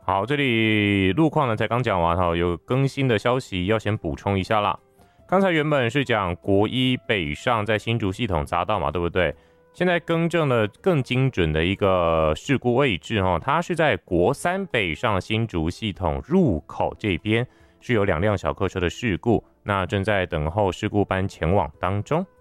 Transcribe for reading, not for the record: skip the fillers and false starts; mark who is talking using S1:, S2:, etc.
S1: 好，这里路况呢才刚讲完哈，有更新的消息要先补充一下啦。刚才原本是讲国一北上在新竹系统匝道嘛，对不对？现在更正了更精准的一个事故位置哈，它是在国三北上新竹系统入口这边是有2辆小客车的事故，那正在等候事故班前往当中。